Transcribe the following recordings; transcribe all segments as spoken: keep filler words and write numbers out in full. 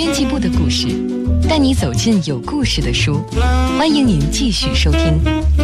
编辑部的故事，带你走进有故事的书。欢迎您继续收听。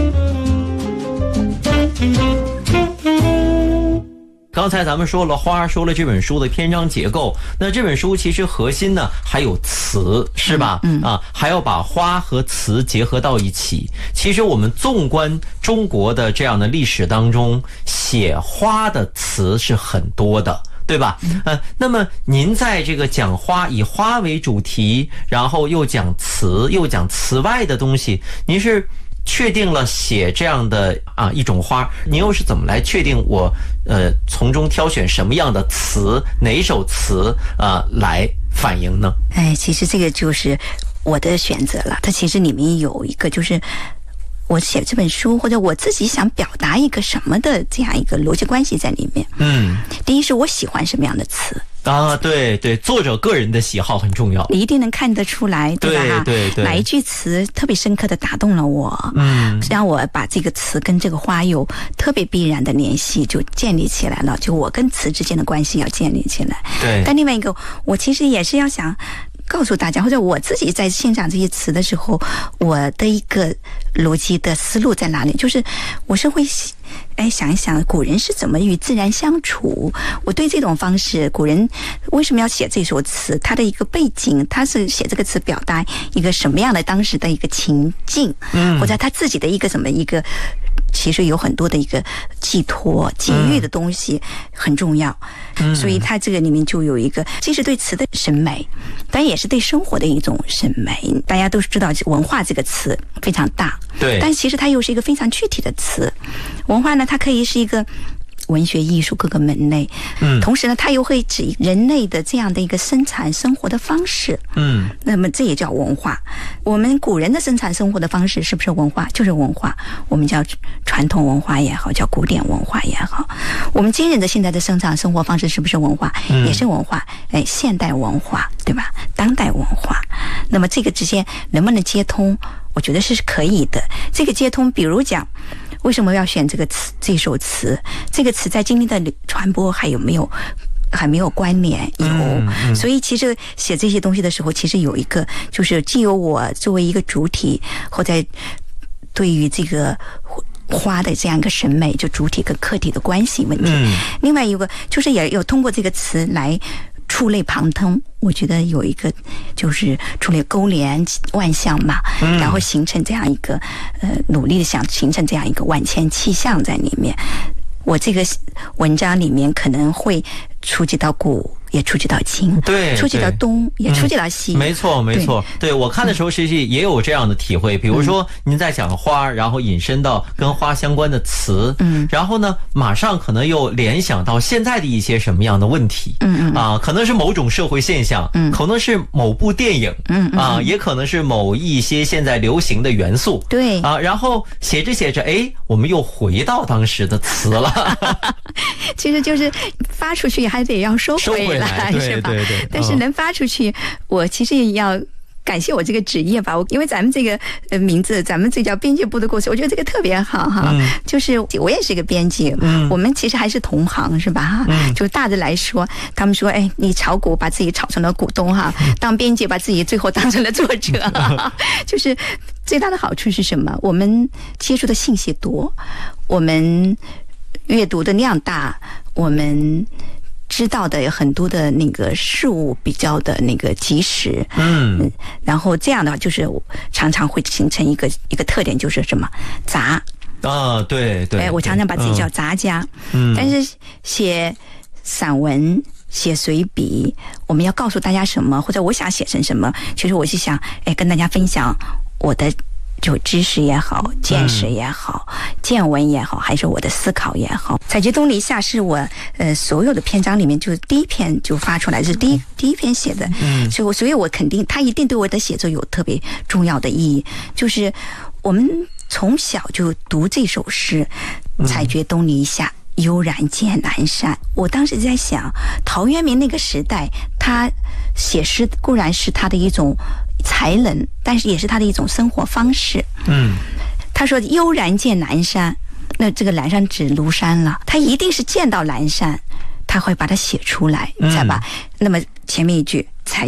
刚才咱们说了花，说了这本书的篇章结构，那这本书其实核心呢还有词，是吧？嗯啊，还要把花和词结合到一起。其实我们纵观中国的这样的历史当中，写花的词是很多的，对吧？呃，那么您在这个讲花，以花为主题，然后又讲词，又讲词外的东西，您是确定了写这样的啊一种花，您又是怎么来确定我呃从中挑选什么样的词，哪首词啊、呃、来反映呢？ 哎，其实这个就是我的选择了。它其实里面有一个就是我写这本书，或者我自己想表达一个什么的这样一个逻辑关系在里面。嗯，第一是我喜欢什么样的词。 啊，对对，作者个人的喜好很重要， 你一定能看得出来，对吧？ 对对对， 哪一句词特别深刻的打动了我，嗯，让我把这个词跟这个花有特别必然的联系，就建立起来了。就我跟词之间的关系要建立起来。 对， 但另外一个，我其实也是要想告诉大家，或者我自己在欣赏这些词的时候，我的一个逻辑的思路在哪里？就是我是会哎想一想古人是怎么与自然相处。我对这种方式，古人为什么要写这首词？他的一个背景，他是写这个词表达一个什么样的当时的一个情境，嗯，或者他自己的一个什么一个。其实有很多的一个寄托、寄寓的东西很重要，嗯、所以它这个里面就有一个，这是对词的审美，但也是对生活的一种审美。大家都知道“文化”这个词非常大， 对， 但其实它又是一个非常具体的词。文化呢，它可以是一个文学艺术各个门类，嗯，同时呢，它又会指人类的这样的一个生产生活的方式，嗯，那么这也叫文化。我们古人的生产生活的方式是不是文化？就是文化。我们叫传统文化也好，叫古典文化也好。我们今日的现在的生产生活方式是不是文化？嗯、也是文化。哎，现代文化，对吧？当代文化。那么这个之间能不能接通？我觉得是可以的。这个接通，比如讲。为什么要选这个词？这首词，这个词在今天的传播还有没有还没有关联？有、嗯嗯，所以其实写这些东西的时候，其实有一个就是既有我作为一个主体，或者对于这个花的这样一个审美，就主体跟客体的关系问题。嗯、另外一个就是也有通过这个词来触类旁通。我觉得有一个就是触类勾连万象嘛，嗯、然后形成这样一个呃努力的想形成这样一个万千气象在里面。我这个文章里面可能会触及到古，也触及到今， 对， 触及到东，也触及到西。 嗯、没错，没错。对，对我看的时候，实际也有这样的体会。比如说，您在讲花，然后引申到跟花相关的词，嗯，然后呢，马上可能又联想到现在的一些什么样的问题，嗯嗯，啊，可能是某种社会现象，嗯，可能是某部电影，嗯啊，也可能是某一些现在流行的元素， 对啊，然后写着写着，哎，我们又回到当时的词了。 其实就是发出去还得要收回来，是吧？ 对对对。 但是能发出去，我其实也要感谢我这个职业吧。我因为咱们这个呃名字，咱们这叫编辑部的故事，我觉得这个特别好哈。嗯、就是我也是一个编辑，嗯、我们其实还是同行，是吧？哈、嗯，就大的来说，他们说，哎，你炒股把自己炒成了股东哈，当编辑把自己最后当成了作者，就是最大的好处是什么？我们接触的信息多，我们阅读的量大，我们知道的很多的那个事物比较的那个及时，嗯，然后这样的话就是常常会形成一个一个特点，就是什么杂啊，对对， 哎，我常常把自己叫杂家，嗯，但是写散文。写随笔，我们要告诉大家什么，或者我想写成什么，其实我是想，哎，跟大家分享我的就知识也好，见识也好，嗯、见闻也好，还是我的思考也好。采菊东篱下是我呃所有的篇章里面就第一篇就发出来，是第一第一篇写的，嗯，所以我所以我肯定它一定对我的写作有特别重要的意义，就是我们从小就读这首诗，采菊东篱下。悠然见南山。我当时在想，陶渊明那个时代，他写诗固然是他的一种才能，但是也是他的一种生活方式。嗯，他说悠然见南山，那这个南山指庐山了，他一定是见到南山，他会把它写出来，才把、嗯、那么前面一句采